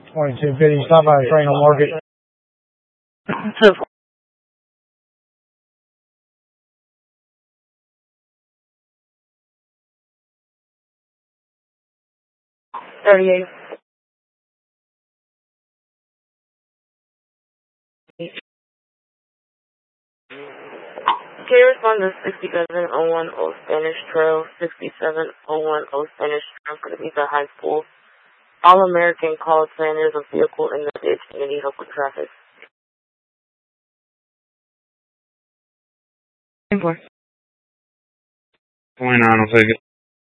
2250, stop by Train on Market. 38. Can you respond to 6701 Old Spanish Trail, 6701 Old Spanish Trail, going to be the high school. All-American called saying there's a vehicle in the ditch and they need help with traffic. 29, I'll take it.